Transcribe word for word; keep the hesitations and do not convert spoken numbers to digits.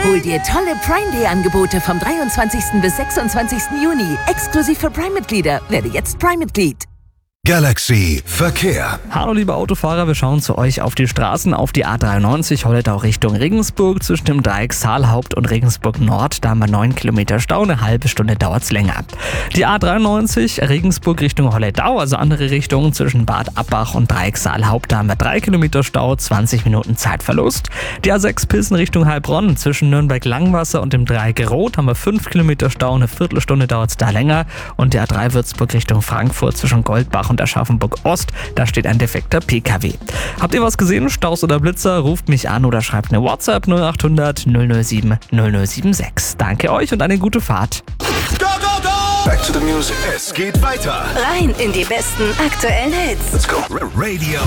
Hol dir tolle Prime Day Angebote vom dreiundzwanzigsten bis sechsundzwanzigsten Juni. Exklusiv für Prime-Mitglieder. Werde jetzt Prime-Mitglied. Galaxy Verkehr. Hallo liebe Autofahrer, wir schauen zu euch auf die Straßen, auf die A dreiundneunzig, Holledau Richtung Regensburg, zwischen dem Dreieck Saalhaupt und Regensburg Nord, da haben wir neun Kilometer Stau, eine halbe Stunde dauert's länger. Die A dreiundneunzig, Regensburg Richtung Holledau, also andere Richtungen zwischen Bad Abbach und Dreieck Saalhaupt, da haben wir drei Kilometer Stau, zwanzig Minuten Zeitverlust. Die A sechs Pilsen Richtung Heilbronn, zwischen Nürnberg-Langwasser und dem Dreieck Rot, haben wir fünf Kilometer Stau, eine Viertelstunde dauert's da länger. Und die A drei Würzburg Richtung Frankfurt zwischen Goldbach und Aschaffenburg Ost, da steht ein defekter P K W. Habt ihr was gesehen, Staus oder Blitzer, ruft mich an oder schreibt eine WhatsApp null acht hundert null null sieben null null sieben sechs. Danke euch und eine gute Fahrt. Go, go, go! Back to the music. Es geht weiter. Rein in die besten aktuellen Hits. Let's go. Radio